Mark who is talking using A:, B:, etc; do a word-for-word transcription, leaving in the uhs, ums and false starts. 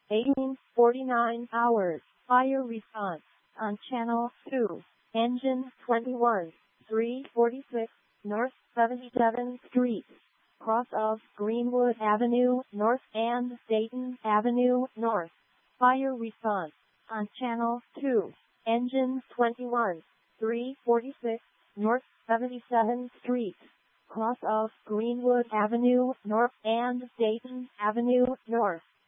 A: eighteen forty-nine hours. Fire response on channel two. Engine twenty-one, three forty-six North seventy-seventh Street. Cross of Greenwood Avenue North and Dayton Avenue North. Fire response on channel two. Engine twenty-one, three forty-six North seventy-seventh Street. Cross of Greenwood Avenue North and Dayton Avenue North.